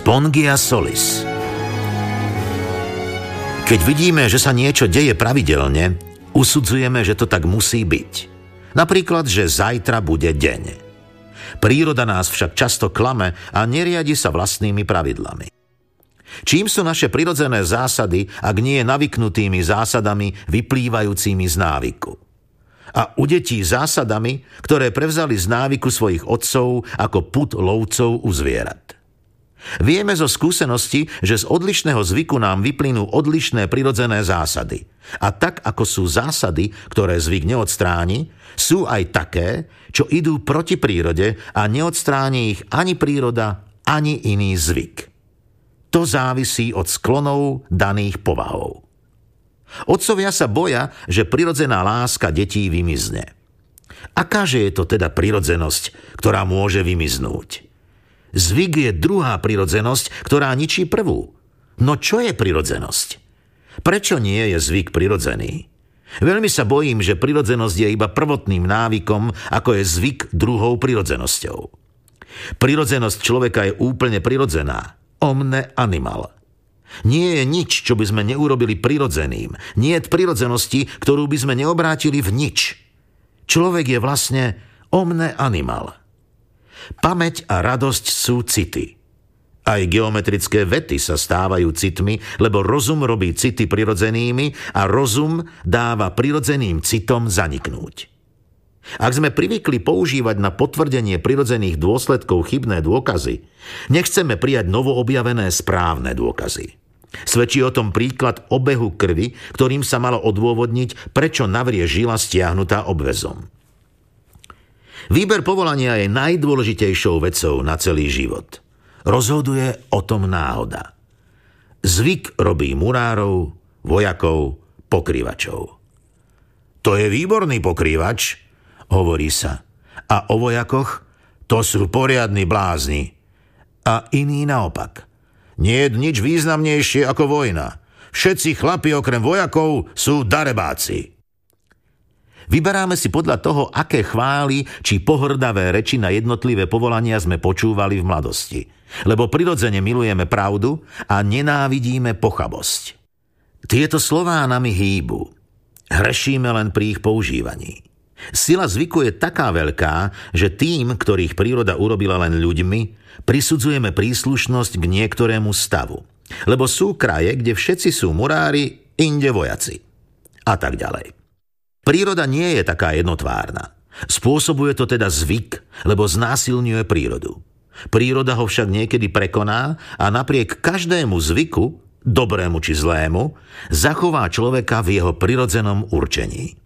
Spongia solis. Keď vidíme, že sa niečo deje pravidelne, usudzujeme, že to tak musí byť. Napríklad, že zajtra bude deň. Príroda nás však často klame a neriadi sa vlastnými pravidlami. Čím sú naše prirodzené zásady, ak nie navyknutými zásadami vyplývajúcimi z návyku? A u detí zásadami, ktoré prevzali z návyku svojich otcov ako pud lovcov u zvierat. Vieme zo skúsenosti, že z odlišného zvyku nám vyplynú odlišné prirodzené zásady. A tak, ako sú zásady, ktoré zvyk neodstráni, sú aj také, čo idú proti prírode a neodstráni ich ani príroda, ani iný zvyk. To závisí od sklonov daných povahou. Otcovia sa boja, že prirodzená láska detí vymizne. Akáže je to teda prirodzenosť, ktorá môže vymiznúť? Zvyk je druhá prirodzenosť, ktorá ničí prvú. No čo je prirodzenosť? Prečo nie je zvyk prirodzený? Veľmi sa bojím, že prirodzenosť je iba prvotným návykom, ako je zvyk druhou prirodzenosťou. Prirodzenosť človeka je úplne prirodzená. Omne animal. Nie je nič, čo by sme neurobili prirodzeným. Nie je prirodzenosti, ktorú by sme neobrátili v nič. Človek je vlastne omne animal. Pamäť a radosť sú city. Aj geometrické vety sa stávajú citmi, lebo rozum robí city prirodzenými a rozum dáva prirodzeným citom zaniknúť. Ak sme privykli používať na potvrdenie prirodzených dôsledkov chybné dôkazy, nechceme prijať novoobjavené správne dôkazy. Svedčí o tom príklad obehu krvi, ktorým sa malo odôvodniť, prečo navrie žila stiahnutá obväzom. Výber povolania je najdôležitejšou vecou na celý život. Rozhoduje o tom náhoda. Zvyk robí murárov, vojakov, pokrývačov. To je výborný pokrývač, hovorí sa. A o vojakoch? To sú poriadni blázni. A iní naopak. Nie je nič významnejšie ako vojna. Všetci chlapi okrem vojakov sú darebáci. Vyberáme si podľa toho, aké chvály či pohrdavé reči na jednotlivé povolania sme počúvali v mladosti. Lebo prirodzene milujeme pravdu a nenávidíme pochabosť. Tieto slová nami hýbu. Hrešíme len pri ich používaní. Sila zvyku je taká veľká, že tým, ktorých príroda urobila len ľuďmi, prisudzujeme príslušnosť k niektorému stavu. Lebo sú kraje, kde všetci sú murári, inde vojaci. A tak ďalej. Príroda nie je taká jednotvárna. Spôsobuje to teda zvyk, lebo znásilňuje prírodu. Príroda ho však niekedy prekoná a napriek každému zvyku, dobrému či zlému, zachová človeka v jeho prirodzenom určení.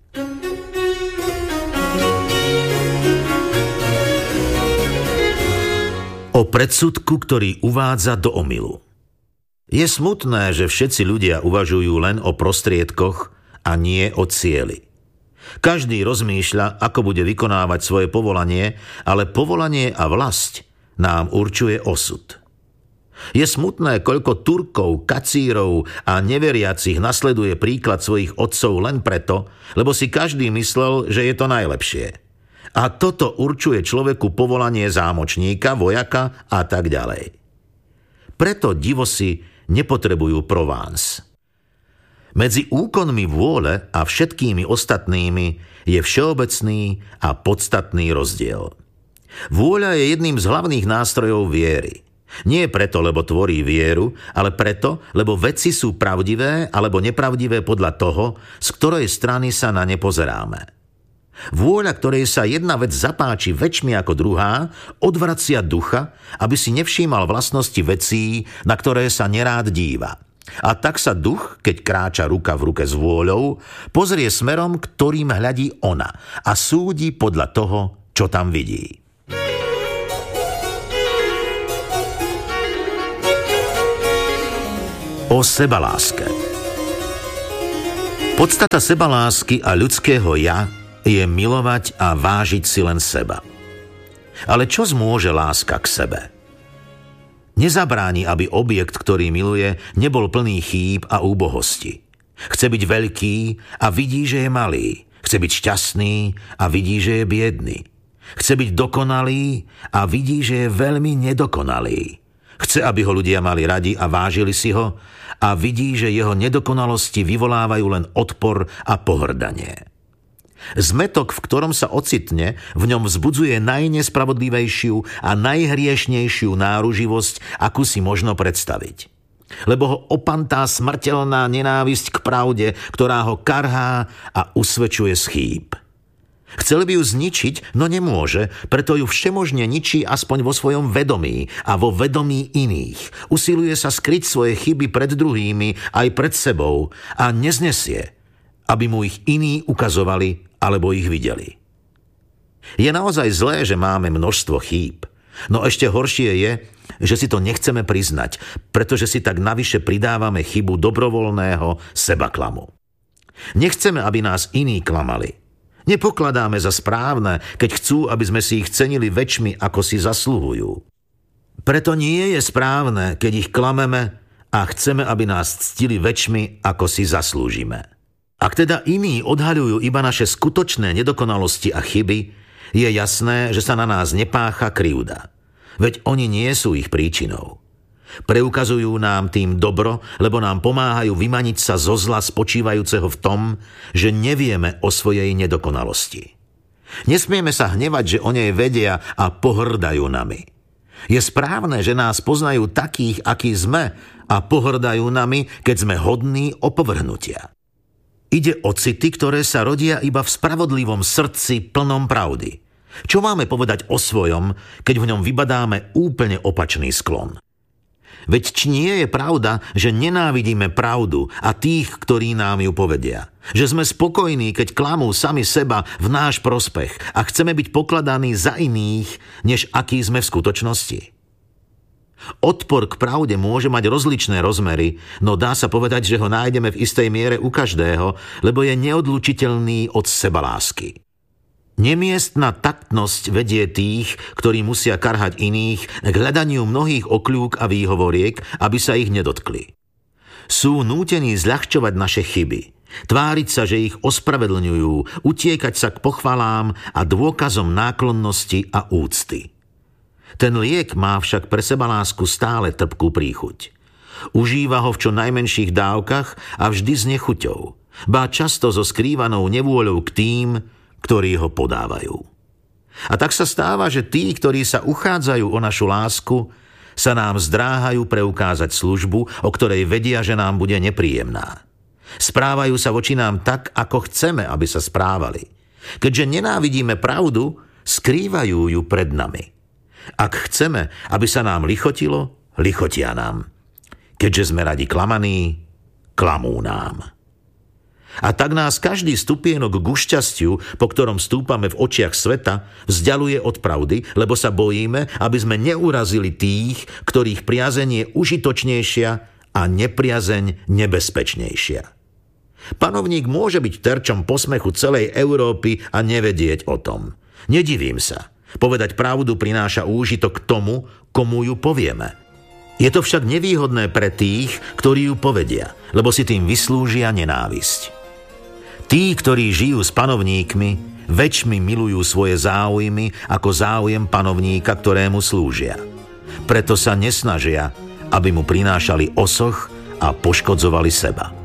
O predsudku, ktorý uvádza do omylu. Je smutné, že všetci ľudia uvažujú len o prostriedkoch a nie o cieli. Každý rozmýšľa, ako bude vykonávať svoje povolanie, ale povolanie a vlasť nám určuje osud. Je smutné, koľko Turkov, kacírov a neveriacich nasleduje príklad svojich otcov len preto, lebo si každý myslel, že je to najlepšie. A toto určuje človeku povolanie zámočníka, vojaka a tak ďalej. Preto divosi nepotrebujú Provence. Medzi úkonmi vôle a všetkými ostatnými je všeobecný a podstatný rozdiel. Vôľa je jedným z hlavných nástrojov viery. Nie preto, lebo tvorí vieru, ale preto, lebo veci sú pravdivé alebo nepravdivé podľa toho, z ktorej strany sa na ne pozeráme. Vôľa, ktorej sa jedna vec zapáči väčšmi ako druhá, odvracia ducha, aby si nevšímal vlastnosti vecí, na ktoré sa nerád díva. A tak sa duch, keď kráča ruka v ruke s vôľou, pozrie smerom, ktorým hľadí ona a súdi podľa toho, čo tam vidí. O sebaláske. Podstata sebalásky a ľudského ja je milovať a vážiť si len seba. Ale čo zmôže láska k sebe? Nezabráni, aby objekt, ktorý miluje, nebol plný chýb a úbohosti. Chce byť veľký a vidí, že je malý. Chce byť šťastný a vidí, že je biedný. Chce byť dokonalý a vidí, že je veľmi nedokonalý. Chce, aby ho ľudia mali radi a vážili si ho a vidí, že jeho nedokonalosti vyvolávajú len odpor a pohrdanie. Zmätok, v ktorom sa ocitne, v ňom vzbudzuje najnespravodlivejšiu a najhriešnejšiu náruživosť, akú si možno predstaviť. Lebo ho opantá smrteľná nenávisť k pravde, ktorá ho karhá a usvedčuje z chýb. Chcel by ju zničiť, no nemôže, preto ju všemožne ničí aspoň vo svojom vedomí a vo vedomí iných. Usiluje sa skryť svoje chyby pred druhými aj pred sebou a neznesie, aby mu ich iní ukazovali alebo ich videli. Je naozaj zlé, že máme množstvo chýb, no ešte horšie je, že si to nechceme priznať, pretože si tak navyše pridávame chybu dobrovoľného sebaklamu. Nechceme, aby nás iní klamali. Nepokladáme za správne, keď chcú, aby sme si ich cenili väčšmi, ako si zasluhujú. Preto nie je správne, keď ich klameme a chceme, aby nás ctili väčšmi, ako si zaslúžime. Ak teda iní odhaľujú iba naše skutočné nedokonalosti a chyby, je jasné, že sa na nás nepácha krivda. Veď oni nie sú ich príčinou. Preukazujú nám tým dobro, lebo nám pomáhajú vymaniť sa zo zla spočívajúceho v tom, že nevieme o svojej nedokonalosti. Nesmieme sa hnevať, že o nej vedia a pohrdajú nami. Je správne, že nás poznajú takých, akí sme a pohrdajú nami, keď sme hodní opovrhnutia. Ide o city, ktoré sa rodia iba v spravodlivom srdci plnom pravdy. Čo máme povedať o svojom, keď v ňom vybadáme úplne opačný sklon? Veď či nie je pravda, že nenávidíme pravdu a tých, ktorí nám ju povedia? Že sme spokojní, keď klamú sami seba v náš prospech a chceme byť pokladaní za iných, než akí sme v skutočnosti? Odpor k pravde môže mať rozličné rozmery, no dá sa povedať, že ho nájdeme v istej miere u každého, lebo je neodlučiteľný od sebalásky. Nemiestna taktnosť vedie tých, ktorí musia karhať iných, k hľadaniu mnohých okľúk a výhovoriek, aby sa ich nedotkli. Sú nútení zľahčovať naše chyby, tváriť sa, že ich ospravedlňujú, utiekať sa k pochvalám a dôkazom náklonnosti a úcty. Ten liek má však pre sebalásku stále trpkú príchuť. Užíva ho v čo najmenších dávkach a vždy s nechuťou, ba často so skrývanou nevôľou k tým, ktorí ho podávajú. A tak sa stáva, že tí, ktorí sa uchádzajú o našu lásku, sa nám zdráhajú preukázať službu, o ktorej vedia, že nám bude nepríjemná. Správajú sa voči nám tak, ako chceme, aby sa správali. Keďže nenávidíme pravdu, skrývajú ju pred nami. Ak chceme, aby sa nám lichotilo, lichotia nám. Keďže sme radi klamaní, klamú nám. A tak nás každý stupienok ku šťastiu, po ktorom stúpame v očiach sveta, vzdialuje od pravdy, lebo sa bojíme, aby sme neurazili tých, ktorých priazeň je užitočnejšia a nepriazeň nebezpečnejšia. Panovník môže byť terčom posmechu celej Európy a nevedieť o tom. Nedivím sa. Povedať pravdu prináša úžitok tomu, komu ju povieme. Je to však nevýhodné pre tých, ktorí ju povedia, lebo si tým vyslúžia nenávisť. Tí, ktorí žijú s panovníkmi, väčšmi milujú svoje záujmy ako záujem panovníka, ktorému slúžia. Preto sa nesnažia, aby mu prinášali osoch a poškodzovali seba.